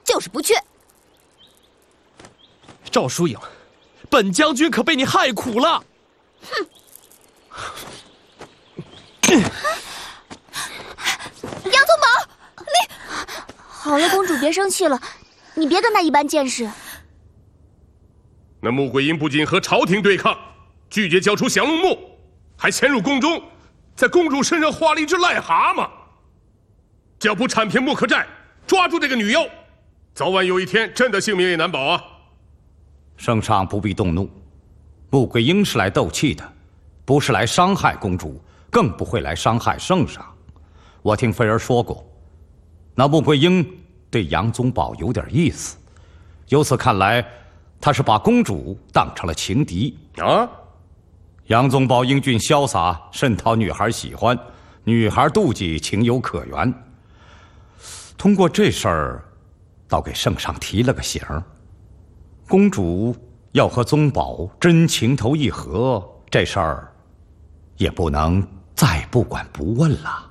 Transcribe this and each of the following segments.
就是不去。 赵疏影，本将军可被你害苦了。 哼！杨宗保，你…… 好了，公主别生气了，你别跟他一般见识。 那穆桂英不仅和朝廷对抗，拒绝交出降龙木，还潜入宫中，在公主身上画了一只癞蛤蟆。只要不铲平木克寨，抓住这个女妖，早晚有一天朕的性命也难保啊！ 圣上不必动怒，穆桂英是来斗气的，不是来伤害公主，更不会来伤害圣上。我听妃儿说过，那穆桂英对杨宗保有点意思，由此看来，他是把公主当成了情敌啊。 杨宗保英俊潇洒，甚讨女孩喜欢，女孩妒忌，情有可原。通过这事儿，倒给圣上提了个醒儿。公主要和宗保真情头意合，这事儿也不能再不管不问了。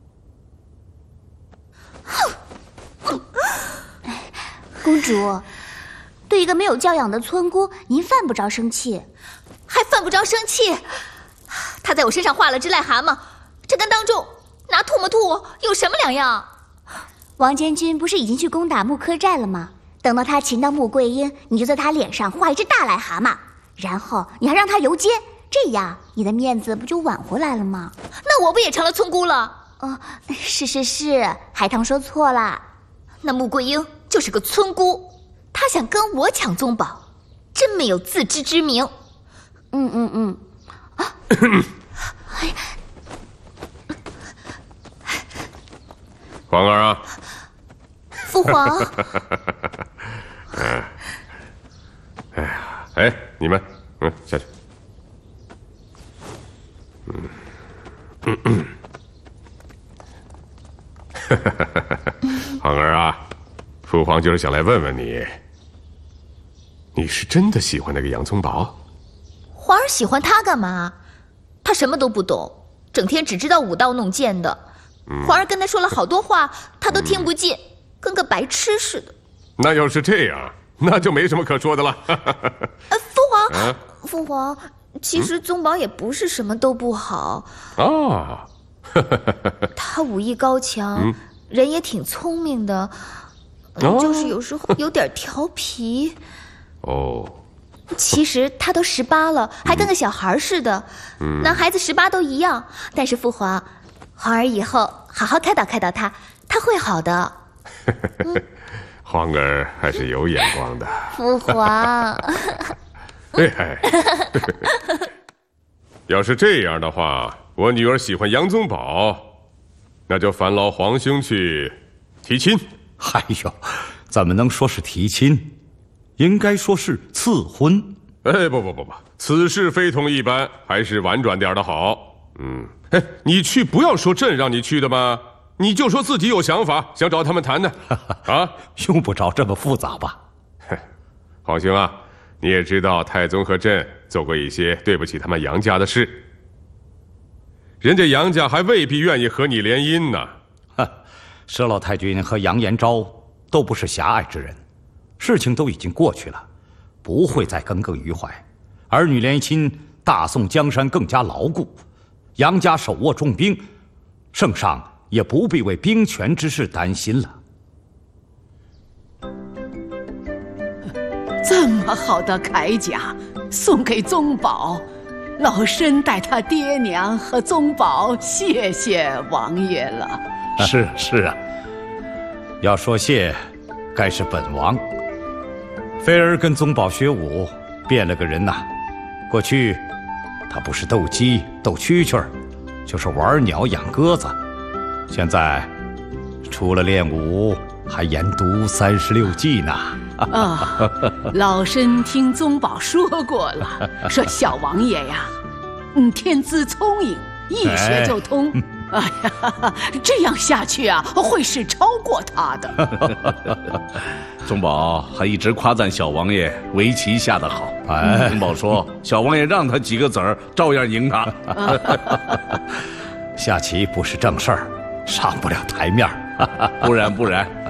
公主，对一个没有教养的村姑，您犯不着生气。 还犯不着生气？他在我身上画了只癞蛤蟆，这跟当众拿唾沫吐我有什么两样？ 王监军不是已经去攻打木柯寨了吗？等到他擒到穆桂英，你就在他脸上画一只大癞蛤蟆，然后你还让他游街，这样你的面子不就挽回来了吗？ 那我不也成了村姑了？ 是，海棠说错了。 那穆桂英就是个村姑，她想跟我抢宗保，真没有自知之明。 皇儿啊， 父皇。 哎，你们，下去。皇儿啊，父皇就是想来问问你，你是真的喜欢那个杨宗保？ 皇儿喜欢他干嘛？他什么都不懂，整天只知道舞刀弄剑的。皇儿跟他说了好多话，他都听不进，跟个白痴似的。 那要是这样，那就没什么可说的了。 父皇，其实宗保也不是什么都不好啊。 他武艺高强，人也挺聪明的，就是有时候有点调皮。 哦。 其实他都18了，还跟个小孩似的。男孩子18都一样。但是父皇，皇儿以后好好开导开导他，他会好的。 皇儿还是有眼光的。 父皇。 要是这样的话，我女儿喜欢杨宗保，那就烦劳皇兄去提亲。 哎呦，怎么能说是提亲？应该说是赐婚。 不，此事非同一般，还是婉转点的好。你去不要说朕让你去的嘛，你就说自己有想法，想找他们谈谈。啊， 用不着这么复杂吧？ 皇兄啊，你也知道太宗和朕做过一些对不起他们杨家的事，人家杨家还未必愿意和你联姻呢。 佘老太君和杨延昭都不是狭隘之人，事情都已经过去了，不会再耿耿于怀。儿女联亲，大宋江山更加牢固。杨家手握重兵，圣上也不必为兵权之事担心了。 这么好的铠甲送给宗保，老身代他爹娘和宗保谢谢王爷了。 是啊，要说谢，该是本王。菲儿跟宗保学武，变了个人呐。过去他不是斗鸡斗蛐蛐儿，就是玩鸟养鸽子，现在除了练武，还研读36计呢。 老身听宗保说过了，说小王爷呀，天资聪颖，一学就通。哎呀，这样下去啊，会是超过他的。 宗保还一直夸赞小王爷围棋下得好。宗保说，小王爷让他几个子儿，照样赢他。 下棋不是正事儿，上不了台面。 不然。